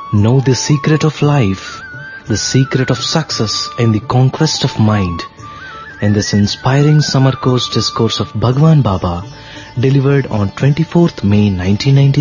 Know the secret of life, the secret of success in the conquest of mind. In this inspiring summer course discourse of Bhagwan Baba, delivered on 24th May 1993.